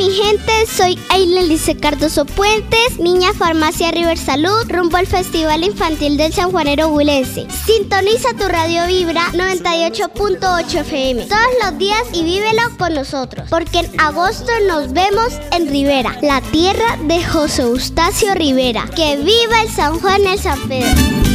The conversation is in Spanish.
mi gente, soy Aileen Lice Cardoso Puentes, niña farmacia River Salud, rumbo al Festival Infantil del San Juanero Huilense. Sintoniza tu radio Vibra 98.8 FM todos los días y vívelo con nosotros, porque en agosto nos vemos en Rivera, la tierra de José Eustacio Rivera. ¡Que viva el San Juan y el San Pedro!